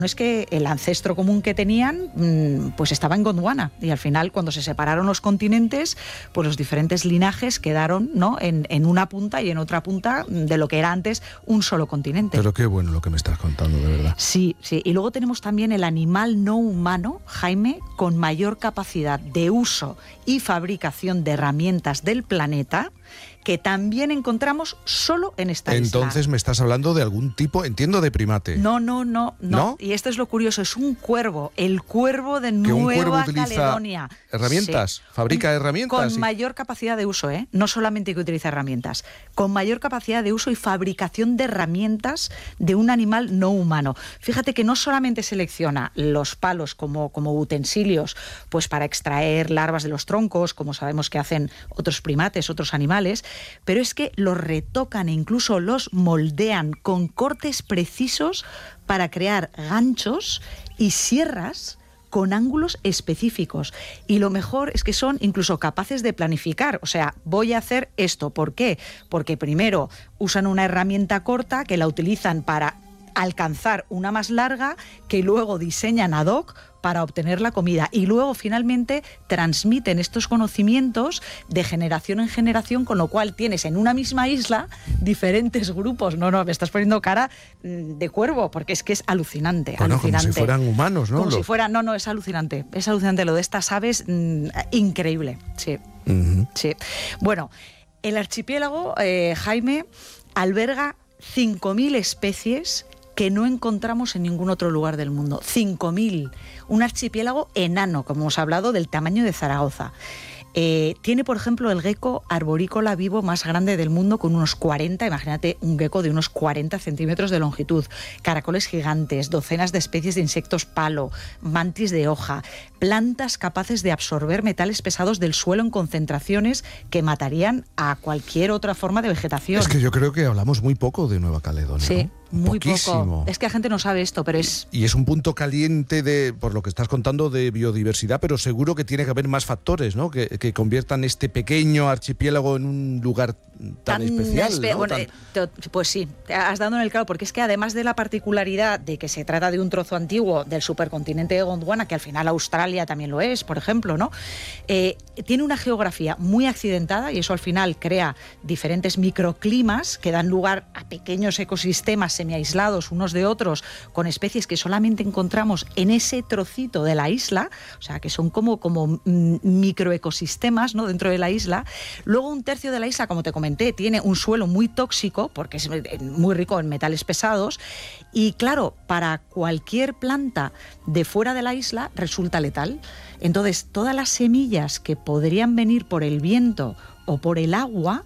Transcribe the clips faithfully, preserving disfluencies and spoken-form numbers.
No es que el ancestro común que tenían pues estaba en Gondwana y al final cuando se separaron los continentes pues los diferentes linajes quedaron, ¿no?, en, en una punta y en otra punta de lo que era antes un solo continente. Pero qué bueno lo que me estás contando, de verdad. Sí, sí. Y luego tenemos también el animal no humano, Jaime, con mayor capacidad de uso y fabricación de herramientas del planeta, que también encontramos solo en esta isla. Entonces me estás hablando de algún tipo, entiendo, de primate. No, no, no, no, ¿No? Y esto es lo curioso, es un cuervo, el cuervo de ¿Que un cuervo Nueva utiliza Caledonia. herramientas? Sí. ¿Fabrica herramientas? Con Sí. mayor capacidad de uso, ¿eh? No solamente que utiliza herramientas, con mayor capacidad de uso y fabricación de herramientas de un animal no humano. Fíjate que no solamente selecciona los palos como, como utensilios, pues para extraer larvas de los troncos, como sabemos que hacen otros primates, otros animales, pero es que los retocan e incluso los moldean con cortes precisos para crear ganchos y sierras con ángulos específicos. Y lo mejor es que son incluso capaces de planificar. O sea, voy a hacer esto. ¿Por qué? Porque primero usan una herramienta corta que la utilizan para alcanzar una más larga, que luego diseñan ad hoc para obtener la comida y luego finalmente transmiten estos conocimientos de generación en generación, con lo cual tienes en una misma isla diferentes grupos. No, no, me estás poniendo cara de cuervo, porque es que es alucinante. Bueno, alucinante. como si fueran humanos, ¿no? Como Lo... si fueran, no, no, es alucinante. Es alucinante lo de estas aves, mmm, increíble, sí. Uh-huh. Sí. Bueno, el archipiélago, eh, Jaime, alberga cinco mil especies que no encontramos en ningún otro lugar del mundo. cinco mil. Un archipiélago enano, como hemos hablado, del tamaño de Zaragoza. Eh, tiene, por ejemplo, el gecko arborícola vivo más grande del mundo, con unos cuarenta, imagínate, un gecko de unos cuarenta centímetros de longitud, caracoles gigantes, docenas de especies de insectos palo, mantis de hoja, plantas capaces de absorber metales pesados del suelo en concentraciones que matarían a cualquier otra forma de vegetación. Es que yo creo que hablamos muy poco de Nueva Caledonia, sí. ¿no? Muy Poquísimo. poco. Es que la gente no sabe esto, pero es... Y es un punto caliente, de, por lo que estás contando, de biodiversidad, pero seguro que tiene que haber más factores, ¿no?, que, que conviertan este pequeño archipiélago en un lugar tan, tan especial, espe- ¿no? Bueno, Tan... eh, te, pues sí, te has dado en el clavo, porque es que además de la particularidad de que se trata de un trozo antiguo del supercontinente de Gondwana, que al final Australia también lo es, por ejemplo, ¿no? Eh, tiene una geografía muy accidentada y eso al final crea diferentes microclimas que dan lugar a pequeños ecosistemas semiaislados unos de otros, con especies que solamente encontramos en ese trocito de la isla, o sea, que son como, como microecosistemas, ¿no?, dentro de la isla. Luego un tercio de la isla, como te comenté, tiene un suelo muy tóxico, porque es muy rico en metales pesados, y claro, para cualquier planta de fuera de la isla resulta letal. Entonces, todas las semillas que podrían venir por el viento o por el agua,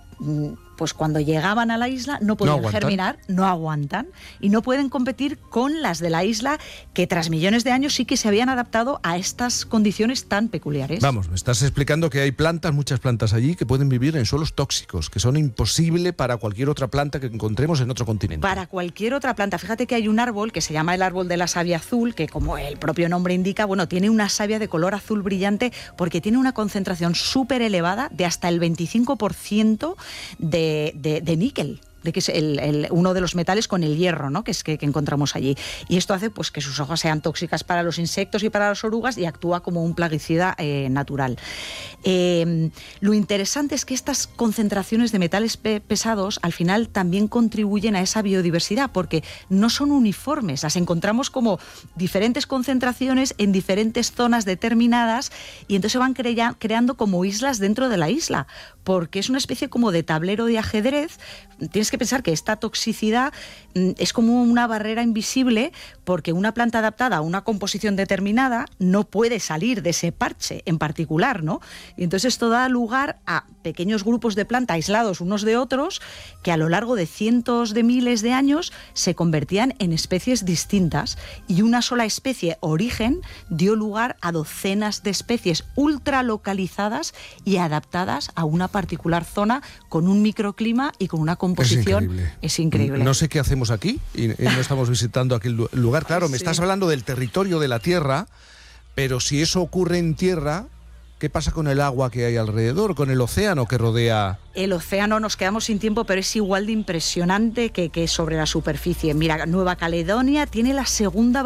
pues cuando llegaban a la isla no podían no germinar, no aguantan y no pueden competir con las de la isla, que tras millones de años sí que se habían adaptado a estas condiciones tan peculiares. Vamos, me estás explicando que hay plantas, muchas plantas allí, que pueden vivir en suelos tóxicos, que son imposibles para cualquier otra planta que encontremos en otro continente. Para cualquier otra planta. Fíjate que hay un árbol que se llama el árbol de la savia azul, que como el propio nombre indica, bueno, tiene una savia de color azul brillante porque tiene una concentración súper elevada de hasta el veinticinco por ciento de De, de, de níquel, de que es el, el, uno de los metales con el hierro, ¿no?, que es que, que encontramos allí. Y esto hace pues que sus hojas sean tóxicas para los insectos y para las orugas y actúa como un plaguicida eh, natural. Eh, lo interesante es que estas concentraciones de metales pe- pesados al final también contribuyen a esa biodiversidad, porque no son uniformes, las encontramos como diferentes concentraciones en diferentes zonas determinadas y entonces se van crea- creando como islas dentro de la isla, porque es una especie como de tablero de ajedrez. Tienes que pensar que esta toxicidad mm, es como una barrera invisible, porque una planta adaptada a una composición determinada no puede salir de ese parche en particular, ¿no? Y entonces esto da lugar a pequeños grupos de plantas aislados unos de otros que a lo largo de cientos de miles de años se convertían en especies distintas, y una sola especie origen dio lugar a docenas de especies ultralocalizadas y adaptadas a una particular zona con un microclima y con una composición. Es increíble. Es increíble. No sé qué hacemos aquí y, y no estamos visitando aquel lugar. Claro, me Sí. estás hablando del territorio de la Tierra, pero si eso ocurre en tierra, ¿qué pasa con el agua que hay alrededor, con el océano que rodea? El océano, nos quedamos sin tiempo, pero es igual de impresionante que, que sobre la superficie. Mira, Nueva Caledonia tiene la segunda